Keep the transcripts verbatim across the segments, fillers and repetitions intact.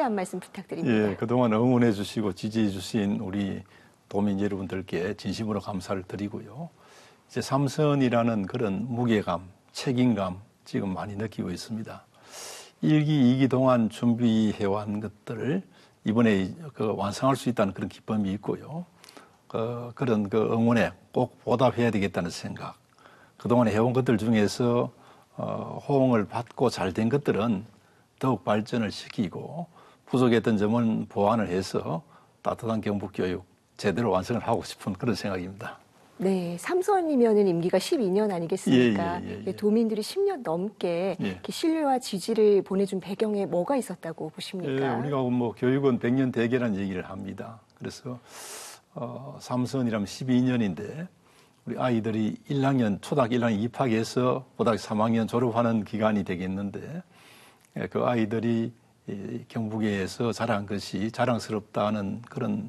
한 말씀 부탁드립니다. 예, 그동안 응원해 주시고 지지해 주신 우리 도민 여러분들께 진심으로 감사를 드리고요. 이제 삼선이라는 그런 무게감, 책임감 지금 많이 느끼고 있습니다. 일 기, 이 기 동안 준비해온 것들을 이번에 그 완성할 수 있다는 그런 기쁨이 있고요. 그, 그런 그 응원에 꼭 보답해야 되겠다는 생각. 그동안 해온 것들 중에서 어, 호응을 받고 잘 된 것들은 더욱 발전을 시키고 부족했던 점은 보완을 해서 따뜻한 경북교육 제대로 완성을 하고 싶은 그런 생각입니다. 네, 삼선이면은 임기가 십이 년 아니겠습니까? 예, 예, 예, 예. 도민들이 십 년 넘게 예. 이렇게 신뢰와 지지를 보내준 배경에 뭐가 있었다고 보십니까? 예, 우리가 뭐 교육은 백 년 대계라는 얘기를 합니다. 그래서 어, 삼선이라면 십이 년인데 우리 아이들이 일 학년, 초등학교 일 학년 입학해서 고등학교 삼 학년 졸업하는 기간이 되겠는데 예, 그 아이들이 이 경북에서 자란 것이 자랑스럽다는 그런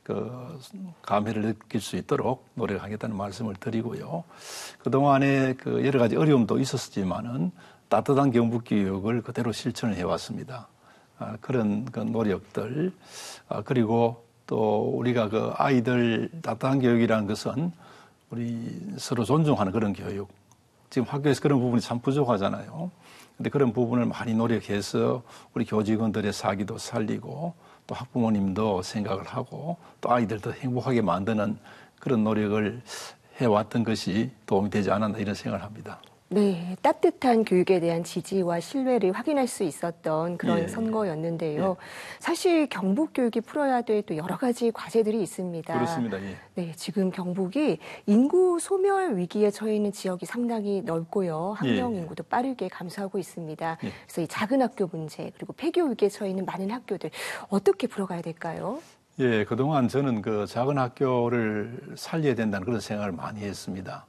그 감회를 느낄 수 있도록 노력하겠다는 말씀을 드리고요. 그동안에 그 여러 가지 어려움도 있었지만은 따뜻한 경북교육을 그대로 실천을 해왔습니다. 아, 그런 그 노력들, 아, 그리고 또 우리가 그 아이들 따뜻한 교육이라는 것은 우리 서로 존중하는 그런 교육. 지금 학교에서 그런 부분이 참 부족하잖아요. 근데 그런 부분을 많이 노력해서 우리 교직원들의 사기도 살리고 또 학부모님도 생각을 하고 또 아이들도 행복하게 만드는 그런 노력을 해왔던 것이 도움이 되지 않았나 이런 생각을 합니다. 네, 따뜻한 교육에 대한 지지와 신뢰를 확인할 수 있었던 그런 예, 선거였는데요. 예. 사실 경북 교육이 풀어야 될 또 여러 가지 과제들이 있습니다. 그렇습니다. 예. 네, 지금 경북이 인구 소멸 위기에 처해 있는 지역이 상당히 넓고요. 학령 예, 예. 인구도 빠르게 감소하고 있습니다. 예. 그래서 이 작은 학교 문제 그리고 폐교 위기에 처해 있는 많은 학교들 어떻게 풀어가야 될까요? 예, 그동안 저는 그 작은 학교를 살려야 된다는 그런 생각을 많이 했습니다.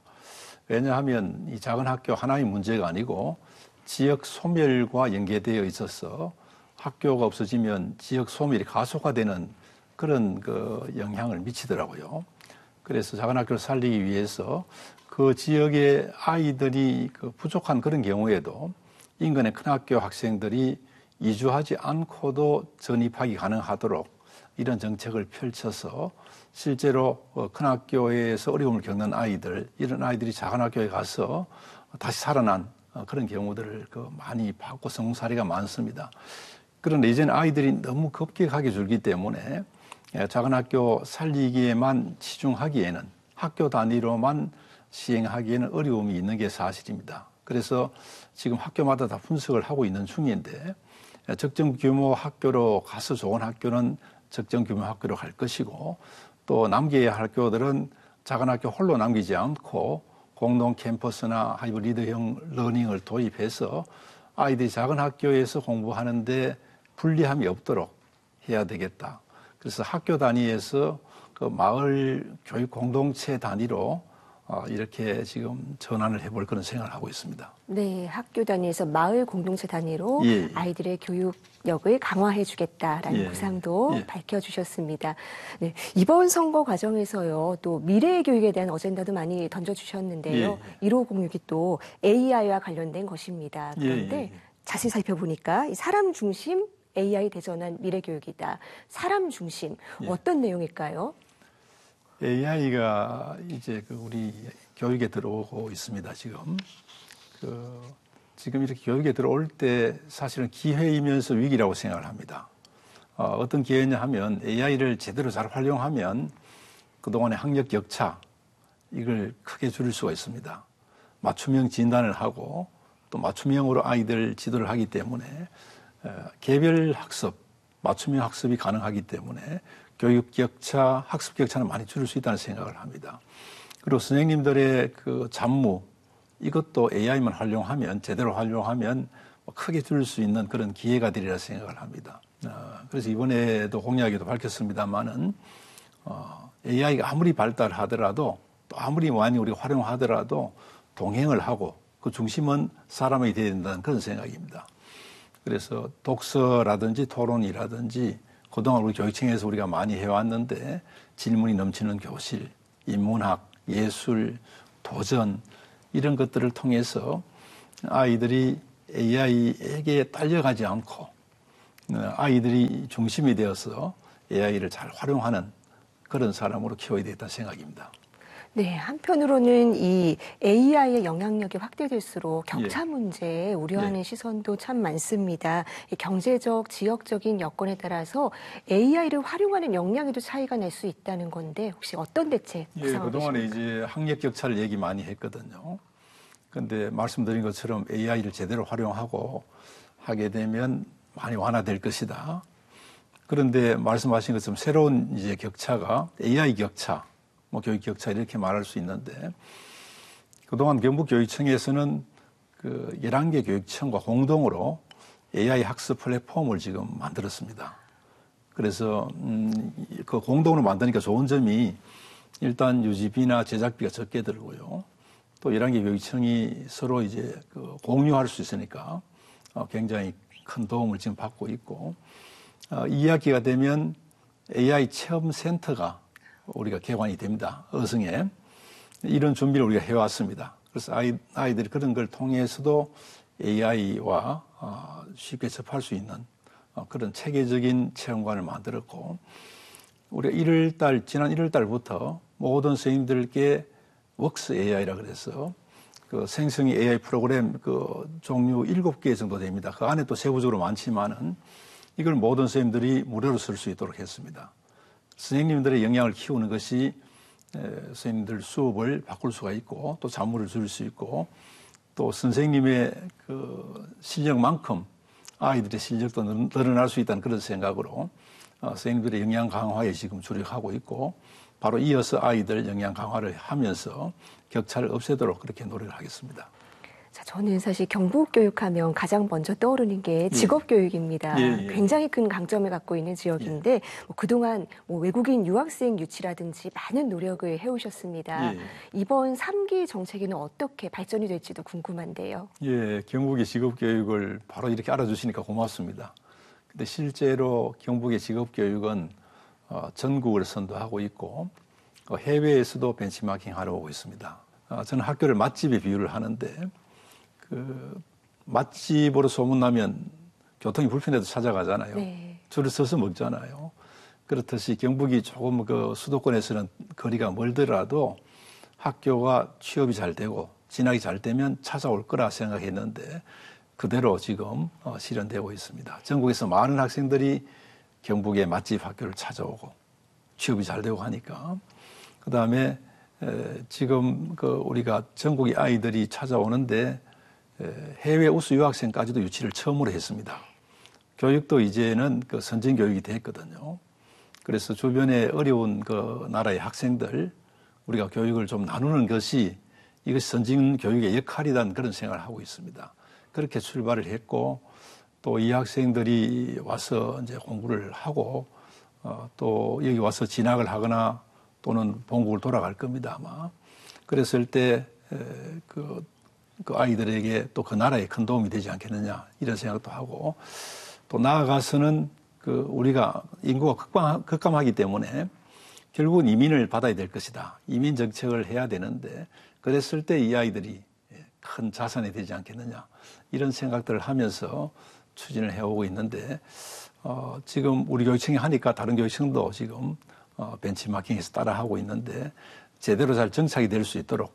왜냐하면 이 작은 학교 하나의 문제가 아니고 지역 소멸과 연계되어 있어서 학교가 없어지면 지역 소멸이 가속화되는 그런 그 영향을 미치더라고요. 그래서 작은 학교를 살리기 위해서 그 지역의 아이들이 그 부족한 그런 경우에도 인근의 큰 학교 학생들이 이주하지 않고도 전입하기 가능하도록 이런 정책을 펼쳐서 실제로 큰 학교에서 어려움을 겪는 아이들, 이런 아이들이 작은 학교에 가서 다시 살아난 그런 경우들을 많이 봤고 성공 사례가 많습니다. 그런데 이제는 아이들이 너무 급격하게 줄기 때문에 작은 학교 살리기에만 치중하기에는 학교 단위로만 시행하기에는 어려움이 있는 게 사실입니다. 그래서 지금 학교마다 다 분석을 하고 있는 중인데 적정 규모 학교로 가서 좋은 학교는 적정 규모 학교로 갈 것이고 또 남겨야 할 학교들은 작은 학교 홀로 남기지 않고 공동 캠퍼스나 하이브리드형 러닝을 도입해서 아이들이 작은 학교에서 공부하는데 불리함이 없도록 해야 되겠다. 그래서 학교 단위에서 그 마을 교육 공동체 단위로 이렇게 지금 전환을 해볼 그런 생각을 하고 있습니다. 네, 학교 단위에서 마을 공동체 단위로 예, 예. 아이들의 교육력을 강화해주겠다라는 예, 구상도 예. 밝혀주셨습니다. 네, 이번 선거 과정에서요, 또 미래의 교육에 대한 어젠다도 많이 던져주셨는데요. 예, 예. 일오공육이 또 에이아이와 관련된 것입니다. 그런데 예, 예, 예. 자세히 살펴보니까 이 사람 중심 에이아이 대전환 미래 교육이다. 사람 중심 예. 어떤 내용일까요? 에이아이가 이제 그 우리 교육에 들어오고 있습니다, 지금. 그, 지금 이렇게 교육에 들어올 때 사실은 기회이면서 위기라고 생각을 합니다. 어, 어떤 기회냐 하면 에이아이를 제대로 잘 활용하면 그동안의 학력 격차, 이걸 크게 줄일 수가 있습니다. 맞춤형 진단을 하고 또 맞춤형으로 아이들 지도를 하기 때문에 어, 개별 학습, 맞춤형 학습이 가능하기 때문에 교육 격차, 학습 격차는 많이 줄일 수 있다는 생각을 합니다. 그리고 선생님들의 그 잡무, 이것도 에이아이만 활용하면, 제대로 활용하면 크게 줄일 수 있는 그런 기회가 되리라 생각을 합니다. 어, 그래서 이번에도 공약에도 밝혔습니다만은, 어, 에이아이가 아무리 발달하더라도, 또 아무리 많이 우리가 활용하더라도 동행을 하고 그 중심은 사람이 되어야 된다는 그런 생각입니다. 그래서 독서라든지 토론이라든지 그동안 우리 교육청에서 우리가 많이 해왔는데 질문이 넘치는 교실, 인문학, 예술, 도전 이런 것들을 통해서 아이들이 에이아이에게 딸려가지 않고 아이들이 중심이 되어서 에이아이를 잘 활용하는 그런 사람으로 키워야 되겠다는 생각입니다. 네, 한편으로는 이 에이아이의 영향력이 확대될수록 격차 예. 문제에 우려하는 예. 시선도 참 많습니다. 이 경제적, 지역적인 여건에 따라서 에이아이를 활용하는 역량에도 차이가 날 수 있다는 건데 혹시 어떤 대책 예, 구상하고 그동안에 계십니까? 이제 학력 격차를 얘기 많이 했거든요. 그런데 말씀드린 것처럼 에이아이를 제대로 활용하고 하게 되면 많이 완화될 것이다. 그런데 말씀하신 것처럼 새로운 이제 격차가 에이아이 격차, 뭐 교육 격차 이렇게 말할 수 있는데 그동안 경북교육청에서는 그 열한 개 교육청과 공동으로 에이아이 학습 플랫폼을 지금 만들었습니다. 그래서 음, 그 공동으로 만드니까 좋은 점이 일단 유지비나 제작비가 적게 들고요. 또 열한 개 교육청이 서로 이제 그 공유할 수 있으니까 어, 굉장히 큰 도움을 지금 받고 있고 어, 이 학기가 되면 에이아이 체험 센터가 우리가 개관이 됩니다. 어성에. 이런 준비를 우리가 해왔습니다. 그래서 아이, 아이들이 그런 걸 통해서도 에이아이와 어, 쉽게 접할 수 있는 어, 그런 체계적인 체험관을 만들었고 우리가 일월 달, 지난 일월 달부터 모든 선생님들께 웍스 에이아이라 그래서 그 생성이 에이아이 프로그램 그 종류 일곱 개 정도 됩니다. 그 안에 또 세부적으로 많지만은 이걸 모든 선생님들이 무료로 쓸 수 있도록 했습니다. 선생님들의 역량을 키우는 것이 선생님들 수업을 바꿀 수가 있고 또 잡무를 줄 수 있고 또 선생님의 그 실력만큼 아이들의 실력도 늘어날 수 있다는 그런 생각으로 선생님들의 역량 강화에 지금 주력하고 있고 바로 이어서 아이들 역량 강화를 하면서 격차를 없애도록 그렇게 노력을 하겠습니다. 자, 저는 사실 경북교육하면 가장 먼저 떠오르는 게 직업교육입니다. 예, 예. 굉장히 큰 강점을 갖고 있는 지역인데 예. 뭐 그동안 뭐 외국인 유학생 유치라든지 많은 노력을 해오셨습니다. 예. 이번 삼 기 정책에는 어떻게 발전이 될지도 궁금한데요. 예, 경북의 직업교육을 바로 이렇게 알아주시니까 고맙습니다. 근데 실제로 경북의 직업교육은 어, 전국을 선도하고 있고 어, 해외에서도 벤치마킹 하러 오고 있습니다. 어, 저는 학교를 맛집에 비유를 하는데 그 맛집으로 소문나면 교통이 불편해도 찾아가잖아요. 네. 줄을 서서 먹잖아요. 그렇듯이 경북이 조금 그 수도권에서는 거리가 멀더라도 학교가 취업이 잘 되고 진학이 잘 되면 찾아올 거라 생각했는데 그대로 지금 어, 실현되고 있습니다. 전국에서 많은 학생들이 경북의 맛집 학교를 찾아오고 취업이 잘 되고 하니까 그 다음에 지금 그 우리가 전국의 아이들이 찾아오는데 해외 우수 유학생까지도 유치를 처음으로 했습니다. 교육도 이제는 그 선진 교육이 됐거든요. 그래서 주변에 어려운 그 나라의 학생들 우리가 교육을 좀 나누는 것이 이것이 선진 교육의 역할이라는 그런 생각을 하고 있습니다. 그렇게 출발을 했고 또 이 학생들이 와서 이제 공부를 하고 어, 또 여기 와서 진학을 하거나 또는 본국을 돌아갈 겁니다 아마. 그랬을 때 그 그 아이들에게 또 그 나라에 큰 도움이 되지 않겠느냐 이런 생각도 하고 또 나아가서는 그 우리가 인구가 급감, 급감하기 때문에 결국은 이민을 받아야 될 것이다. 이민 정책을 해야 되는데 그랬을 때 이 아이들이 큰 자산이 되지 않겠느냐 이런 생각들을 하면서 추진을 해오고 있는데 어, 지금 우리 교육청이 하니까 다른 교육청도 지금 어, 벤치마킹에서 따라하고 있는데 제대로 잘 정착이 될 수 있도록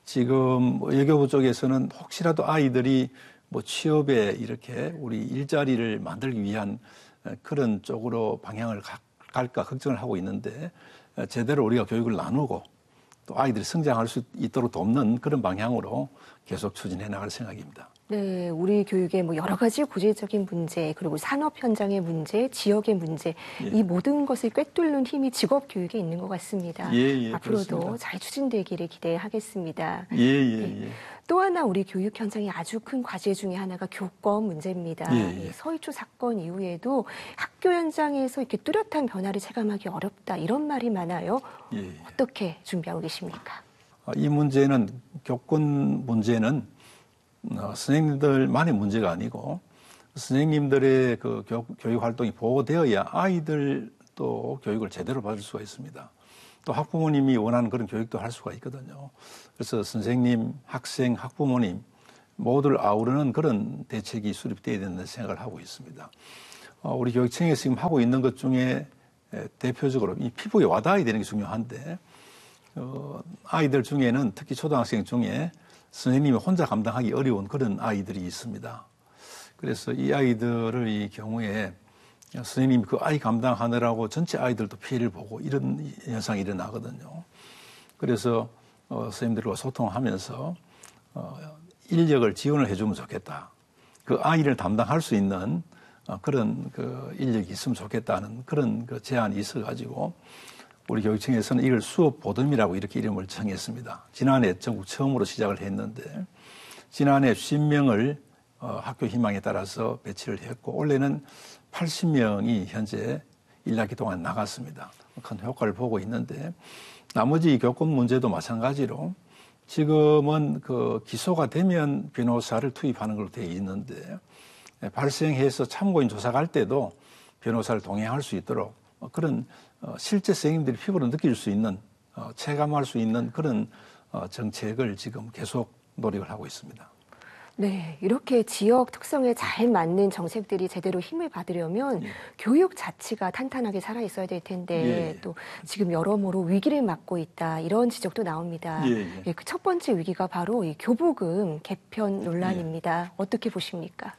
지금 외교부 쪽에서는 혹시라도 아이들이 뭐 취업에 이렇게 우리 일자리를 만들기 위한 그런 쪽으로 방향을 갈까 걱정을 하고 있는데 제대로 우리가 교육을 나누고 또 아이들이 성장할 수 있도록 돕는 그런 방향으로 계속 추진해 나갈 생각입니다. 네, 우리 교육의 뭐 여러 가지 고질적인 문제, 그리고 산업 현장의 문제, 지역의 문제, 예. 이 모든 것을 꿰뚫는 힘이 직업 교육에 있는 것 같습니다. 예, 예, 앞으로도 그렇습니다. 잘 추진되기를 기대하겠습니다. 예, 예, 예. 또 하나 우리 교육 현장의 아주 큰 과제 중에 하나가 교권 문제입니다. 예, 예. 서희초 사건 이후에도 학교 현장에서 이렇게 뚜렷한 변화를 체감하기 어렵다 이런 말이 많아요. 예, 예. 어떻게 준비하고 계십니까? 이 문제는 교권 문제는 어, 선생님들만의 문제가 아니고 선생님들의 그 교, 교육 활동이 보호되어야 아이들도 교육을 제대로 받을 수가 있습니다. 또 학부모님이 원하는 그런 교육도 할 수가 있거든요. 그래서 선생님, 학생, 학부모님 모두를 아우르는 그런 대책이 수립되어야 된다는 생각을 하고 있습니다. 어, 우리 교육청에서 지금 하고 있는 것 중에 대표적으로 이 피부에 와닿아야 되는 게 중요한데 어, 아이들 중에는 특히 초등학생 중에 선생님이 혼자 감당하기 어려운 그런 아이들이 있습니다. 그래서 이 아이들을 이 경우에 선생님이 그 아이 감당하느라고 전체 아이들도 피해를 보고 이런 현상이 일어나거든요. 그래서 어, 선생님들과 소통하면서 어, 인력을 지원을 해주면 좋겠다. 그 아이를 담당할 수 있는 어, 그런 그 인력이 있으면 좋겠다는 그런 그 제안이 있어가지고 우리 교육청에서는 이걸 수업 보듬이라고 이렇게 이름을 정했습니다. 지난해 전국 처음으로 시작을 했는데 지난해 오십 명을 어, 학교 희망에 따라서 배치를 했고 올해는 팔십 명이 현재 일 학기 동안 나갔습니다. 큰 효과를 보고 있는데 나머지 교권 문제도 마찬가지로 지금은 그 기소가 되면 변호사를 투입하는 걸로 되어 있는데 발생해서 참고인 조사 갈 때도 변호사를 동행할 수 있도록 그런 실제 선생님들이 피부로 느낄 수 있는 체감할 수 있는 그런 정책을 지금 계속 노력을 하고 있습니다. 네, 이렇게 지역 특성에 잘 맞는 정책들이 제대로 힘을 받으려면 예. 교육 자치가 탄탄하게 살아 있어야 될 텐데 예. 또 지금 여러모로 위기를 맞고 있다 이런 지적도 나옵니다. 예, 예. 예, 그 첫 번째 위기가 바로 이 교부금 개편 논란입니다. 예. 어떻게 보십니까?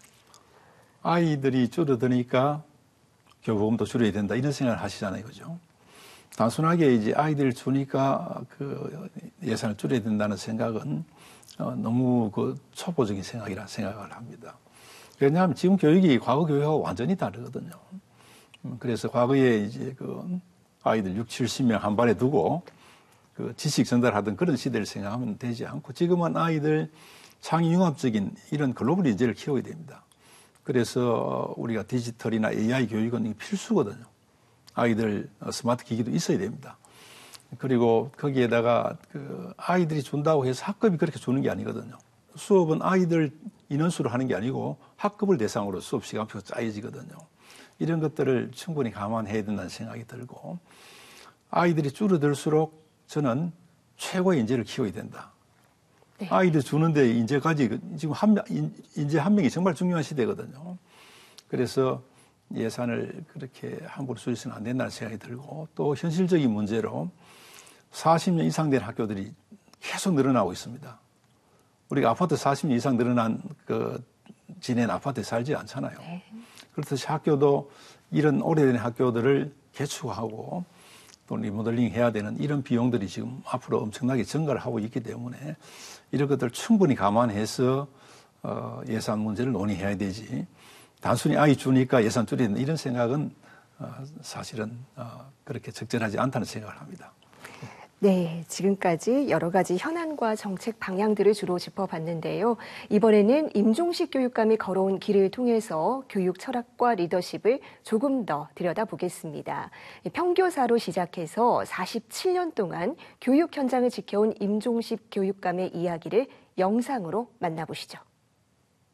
아이들이 줄어드니까 교부금도 줄여야 된다 이런 생각을 하시잖아요, 그죠? 단순하게 이제 아이들 주니까 그 예산을 줄여야 된다는 생각은 어, 너무 그 초보적인 생각이라 생각을 합니다. 왜냐하면 지금 교육이 과거 교육하고 완전히 다르거든요. 음, 그래서 과거에 이제 그 아이들 육십, 칠십 명 한 반에 두고 그 지식 전달하던 그런 시대를 생각하면 되지 않고 지금은 아이들 창의융합적인 이런 글로벌 인재를 키워야 됩니다. 그래서 우리가 디지털이나 에이아이 교육은 필수거든요. 아이들 스마트 기기도 있어야 됩니다. 그리고 거기에다가 그 아이들이 준다고 해서 학급이 그렇게 주는 게 아니거든요. 수업은 아이들 인원수로 하는 게 아니고 학급을 대상으로 수업 시간표가 짜여지거든요. 이런 것들을 충분히 감안해야 된다는 생각이 들고 아이들이 줄어들수록 저는 최고의 인재를 키워야 된다. 네. 아이들 주는데 인재까지 지금 한 명, 인재 한 명이 정말 중요한 시대거든요. 그래서 예산을 그렇게 함부로 줄이서는 안 된다는 생각이 들고 또 현실적인 문제로 사십 년 이상 된 학교들이 계속 늘어나고 있습니다. 우리가 아파트 사십 년 이상 늘어난 그 지낸 아파트에 살지 않잖아요. 네. 그렇듯이 학교도 이런 오래된 학교들을 개축하고 또 리모델링 해야 되는 이런 비용들이 지금 앞으로 엄청나게 증가를 하고 있기 때문에 이런 것들을 충분히 감안해서 어, 예산 문제를 논의해야 되지 단순히 아이 주니까 예산 줄여야 된다 이런 생각은 어, 사실은 어, 그렇게 적절하지 않다는 생각을 합니다. 네, 지금까지 여러 가지 현안과 정책 방향들을 주로 짚어봤는데요. 이번에는 임종식 교육감이 걸어온 길을 통해서 교육 철학과 리더십을 조금 더 들여다보겠습니다. 평교사로 시작해서 사십칠 년 동안 교육 현장을 지켜온 임종식 교육감의 이야기를 영상으로 만나보시죠.